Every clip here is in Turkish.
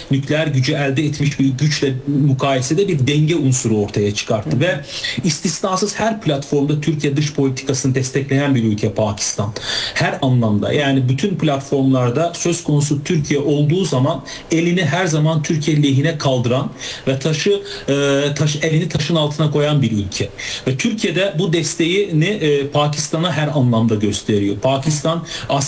nükleer gücü elde etmiş bir güçle mukayesede bir denge unsuru ortaya çıkarttı ve istisnasız her platformda Türkiye dış politikasını destekleyen bir ülke Pakistan. Her anlamda, yani bütün platformlarda söz konusu Türkiye olduğu zaman elini her zaman Türkiye lehine kaldıran ve elini taşın altına koyan bir ülke. Ve Türkiye'de bu desteğini Pakistan'a her anlamda gösteriyor. Pakistan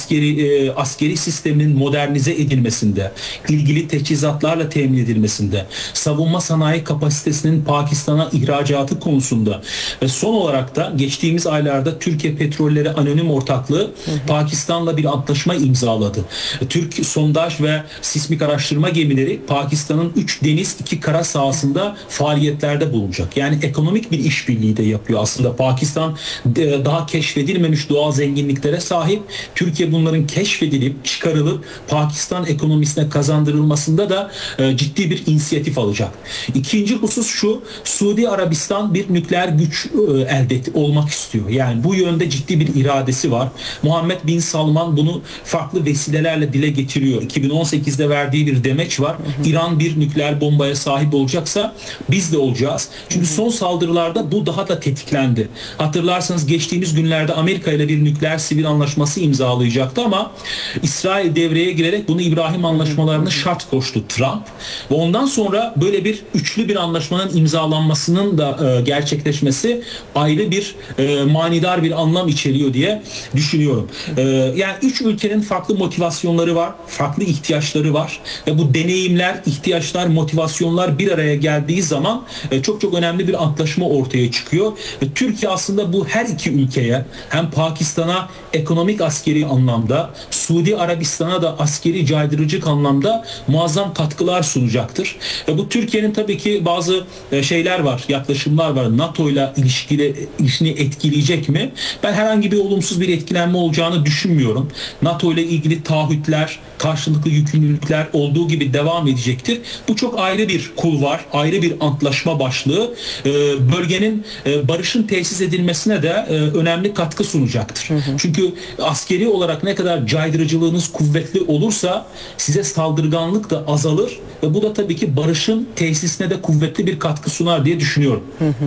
askeri sisteminin modernize edilmesinde, ilgili teçhizatlarla temin edilmesinde, savunma sanayi kapasitesinin Pakistan'a ihracatı konusunda ve son olarak da geçtiğimiz aylarda Türkiye Petrolleri Anonim Ortaklığı Pakistan'la bir antlaşma imzaladı. Türk sondaj ve sismik araştırma gemileri Pakistan'ın 3 deniz 2 kara sahasında faaliyetlerde bulunacak. Yani ekonomik bir işbirliği de yapıyor aslında. Pakistan daha keşfedilmemiş doğal zenginliklere sahip. Türkiye bunların keşfedilip çıkarılıp Pakistan ekonomisine kazandırılmasında da ciddi bir inisiyatif alacak. İkinci husus şu: Suudi Arabistan bir nükleer güç elde olmak istiyor. Yani bu yönde ciddi bir iradesi var. Muhammed Bin Salman bunu farklı vesilelerle dile getiriyor. 2018'de verdiği bir demeç var. İran bir nükleer bombaya sahip olacaksa biz de olacağız. Çünkü son saldırılarda bu daha da tetiklendi. Hatırlarsanız geçtiğimiz günlerde Amerika ile bir nükleer sivil anlaşması imzalayacaktı ama İsrail devreye girerek bunu İbrahim anlaşmalarını şart koştu Trump. Ve ondan sonra böyle bir üçlü bir anlaşmanın imzalanmasının da gerçekleşmesi ayrı bir manidar bir anlam içeriyor diye düşünüyorum. Yani üç ülkenin farklı motivasyonları var, farklı ihtiyaçları var ve bu deneyimler, ihtiyaçlar, motivasyonlar bir araya geldiği zaman çok çok önemli bir antlaşma ortaya çıkıyor. Ve Türkiye aslında bu her iki ülkeye, hem Pakistan'a ekonomik askeri anlamda, Suudi Arabistan'a da askeri caydırıcılık anlamda muazzam katkılar sunacaktır. Ve bu Türkiye'nin tabii ki bazı şeyler var, yaklaşımlar var. NATO ile ilişkini etkileyecek mi? Ben herhangi bir olumsuz bir etkilenme olacağını düşünmüyorum. NATO ile ilgili taahhütler, karşılıklı yükümlülükler olduğu gibi devam edecektir. Bu çok ayrı bir kulvar, ayrı bir antlaşma başlığı. Bölgenin barışın tesis edilmesine de önemli katkı sunacaktır. Çünkü askeri olarak ne kadar caydırıcılığınız kuvvetli olursa size saldırganlık da azalır ve bu da tabii ki barışın tesisine de kuvvetli bir katkı sunar diye düşünüyorum.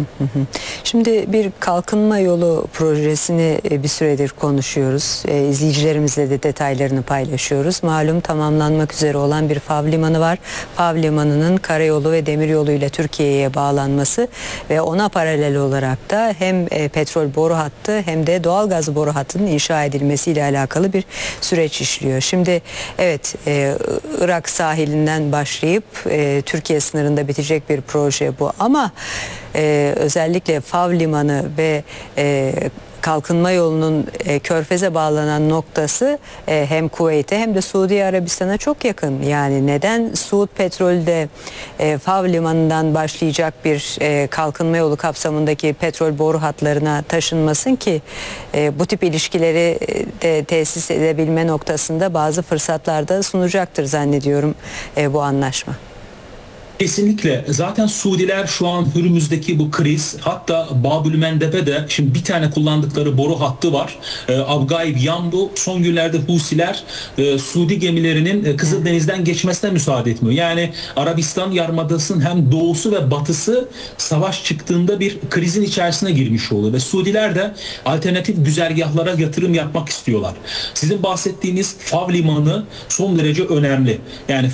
Şimdi bir kalkınma yolu projesini bir süredir konuşuyoruz. İzleyicilerimizle de detaylarını paylaşıyoruz. Malum tamamlanmak üzere olan bir Fav Limanı var. Fav Limanı'nın karayolu ve demiryolu ile Türkiye'ye bağlanması ve ona paralel olarak da hem petrol boru hattı hem de doğalgaz boru hattının inşa edilmesiyle alakalı bir süreç işliyor. Şimdi evet, Irak sahilinden başlayıp Türkiye sınırında bitecek bir proje bu ama özellikle Fav Limanı ve kalkınma yolunun Körfez'e bağlanan noktası hem Kuveyt'e hem de Suudi Arabistan'a çok yakın. Yani neden Suud Petrol'de Fav Limanı'ndan başlayacak bir kalkınma yolu kapsamındaki petrol boru hatlarına taşınmasın ki bu tip ilişkileri de tesis edebilme noktasında bazı fırsatlar da sunacaktır zannediyorum bu anlaşma. Kesinlikle. Zaten Suudiler şu an Hürmüz'deki bu kriz, hatta Babülmendebe'de şimdi bir tane kullandıkları boru hattı var. Abgaib Yanbu, son günlerde Husiler Suudi gemilerinin Kızıldeniz'den geçmesine müsaade etmiyor. Yani Arabistan Yarımadası'nın hem doğusu ve batısı savaş çıktığında bir krizin içerisine girmiş oluyor ve Suudiler de alternatif güzergahlara yatırım yapmak istiyorlar. Sizin bahsettiğiniz Fav Limanı son derece önemli. Yani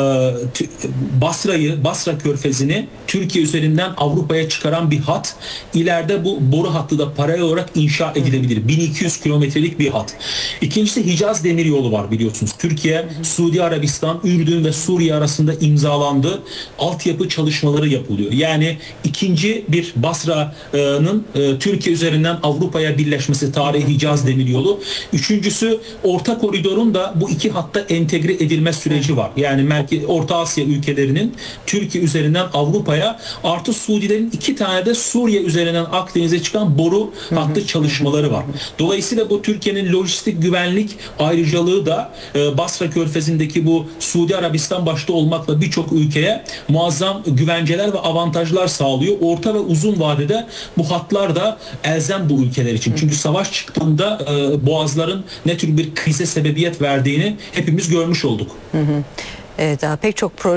Basra Körfezi'ni Türkiye üzerinden Avrupa'ya çıkaran bir hat. İleride bu boru hattı da paralel olarak inşa edilebilir. 1200 kilometrelik bir hat. İkincisi Hicaz Demiryolu var biliyorsunuz. Türkiye, Suudi Arabistan, Ürdün ve Suriye arasında imzalandı. Altyapı çalışmaları yapılıyor. Yani ikinci bir Basra'nın Türkiye üzerinden Avrupa'ya birleşmesi, tarihi Hicaz Demiryolu. Üçüncüsü Orta Koridor'un da bu iki hatta entegre edilme süreci var. Yani Orta Asya ülkelerinin Türkiye üzerinden Avrupa'ya, artı Suudilerin 2 tane de Suriye üzerinden Akdeniz'e çıkan boru hattı çalışmaları var. Dolayısıyla bu Türkiye'nin lojistik güvenlik ayrıcalığı da Basra Körfezi'ndeki bu Suudi Arabistan başta olmakla birçok ülkeye muazzam güvenceler ve avantajlar sağlıyor. Orta ve uzun vadede bu hatlar da elzem bu ülkeler için. Çünkü savaş çıktığında boğazların ne tür bir krize sebebiyet verdiğini hepimiz görmüş olduk. Evet, daha pek çok